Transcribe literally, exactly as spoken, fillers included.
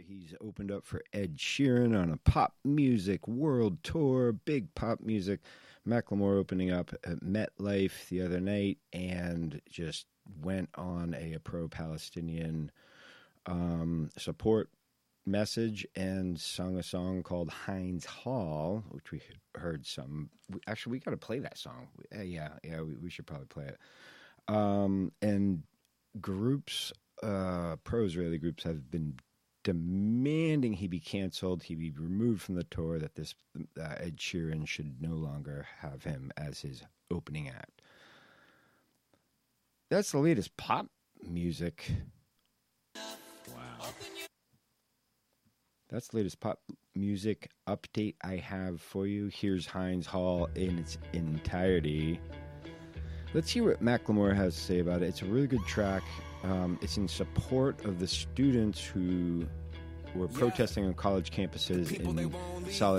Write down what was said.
he's opened up for Ed Sheeran on a pop music world tour, big pop music. Macklemore opening up at MetLife the other night and just went on a, a pro-Palestinian um, support message and sung a song called Heinz Hall, which we heard some. Actually, we got to play that song. Uh, yeah, yeah, we, we should probably play it. Um, and groups, uh, pro-Israeli groups, have been demanding he be canceled, he be removed from the tour, that this uh, Ed Sheeran should no longer have him as his opening act. That's the latest pop music. Wow. That's the latest pop music update I have for you. Here's Heinz Hall in its entirety. Let's hear what Macklemore has to say about it. It's a really good track. Um, it's in support of the students who were protesting on college campuses in solidarity